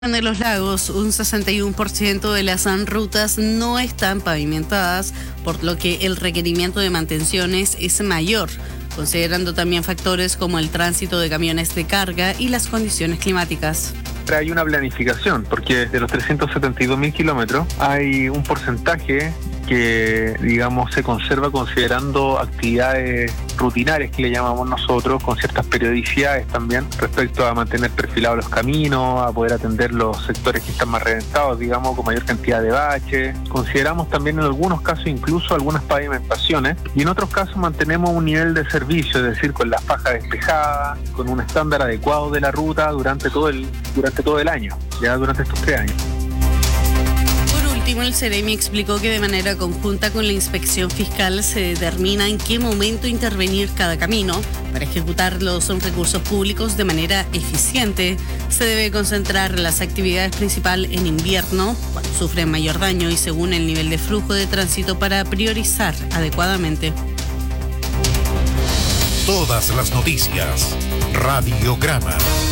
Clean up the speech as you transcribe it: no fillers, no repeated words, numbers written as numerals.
De los lagos, un 61% de las rutas no están pavimentadas, por lo que el requerimiento de mantenciones es mayor, considerando también factores como el tránsito de camiones de carga y las condiciones climáticas. Hay una planificación, porque de los 372.000 kilómetros hay un porcentaje que, digamos, se conserva considerando actividades rutinarias que le llamamos nosotros, con ciertas periodicidades también, respecto a mantener perfilados los caminos, a poder atender los sectores que están más reventados, digamos, con mayor cantidad de baches. Consideramos también en algunos casos incluso algunas pavimentaciones, y en otros casos mantenemos un nivel de servicio, es decir, con las fajas despejadas, con un estándar adecuado de la ruta durante todo el año, ya durante estos 3 años. El Ceremi explicó que de manera conjunta con la inspección fiscal se determina en qué momento intervenir cada camino. Para ejecutar los recursos públicos de manera eficiente, se debe concentrar las actividades principales en invierno, cuando sufren mayor daño y según el nivel de flujo de tránsito, para priorizar adecuadamente. Todas las noticias, Radiograma.